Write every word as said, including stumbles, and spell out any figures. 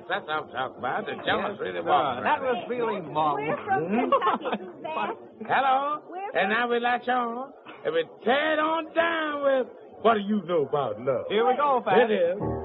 Yes, that's what I'm talking about. The Jonas Yes, really sir. walked. That was really marvelous. We're from Kentucky, Suzanne. Hello? We're And now we latch on. And we tear it on down with, what do you know about love? Here we go, Pat. It is.